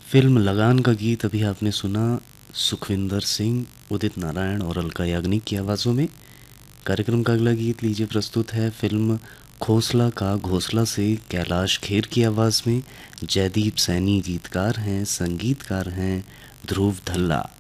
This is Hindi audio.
फिल्म लगान का गीत अभी आपने सुना, सुखविंदर सिंह, उदित नारायण और अलका याग्निक की आवाज़ों में। कार्यक्रम का अगला गीत लीजिए प्रस्तुत है फिल्म खोसला का घोंसला से कैलाश खेर की आवाज़ में। जयदीप सैनी गीतकार हैं, संगीतकार हैं ध्रुव धल्ला।